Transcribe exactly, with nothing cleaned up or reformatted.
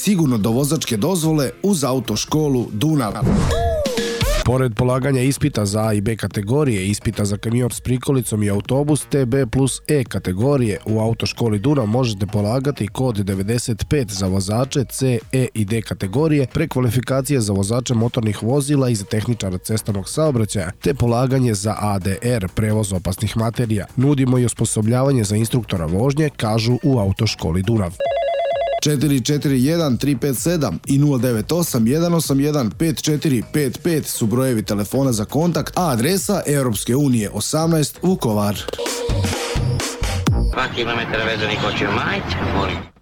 sigurno do vozačke dozvole uz autoškolu Dunav. Pored polaganja ispita za A i B kategorije, ispita za kamion s prikolicom i autobus te B plus E kategorije, u autoškoli Dunav možete polagati kod devedeset pet za vozače C, E i D kategorije, prekvalifikacije za vozače motornih vozila i za tehničara cestovnog saobraćaja, te polaganje za A D R, prevoz opasnih materija. Nudimo i osposobljavanje za instruktora vožnje, kažu u autoškoli Dunav. četiri četiri jedan tri pet sedam i nula devet osam jedan osam jedan pet četiri pet pet su brojevi telefona za kontakt, a adresa Europske unije osamnaest Vukovar. dva kilometra vezanih očiju majke, molim.